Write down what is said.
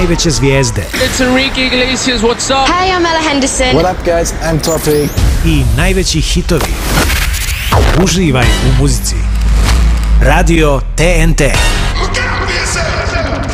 najveće zvijezde. It's Enrique Iglesias, what's up? Hey, I'm Ella Henderson. What up guys, I'm Toffee. I najveći hitovi. Uživaj u muzici. Radio TNT.